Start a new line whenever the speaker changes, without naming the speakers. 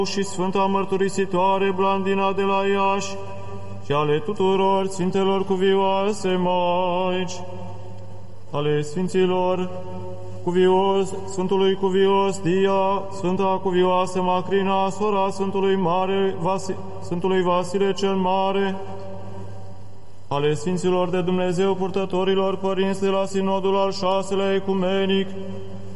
și Sfânta Mărturisitoare Blandina de la Iași și ale tuturor Sfintelor Cuvioase Maici, ale Sfinților Cuvios, Sfântului Cuvios Dia, Sfânta Cuvioasă Macrina, sora Sfântului Vasile cel Mare, ale Sfinților de Dumnezeu purtătorilor părinți de la Sinodul al VI-lea Ecumenic,